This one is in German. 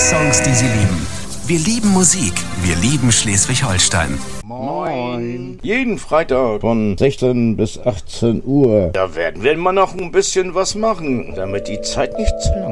Songs, die Sie lieben. Wir lieben Musik. Wir lieben Schleswig-Holstein. Moin. Jeden Freitag von 16 bis 18 Uhr. Da werden wir mal noch ein bisschen was machen, damit die Zeit nicht zu lang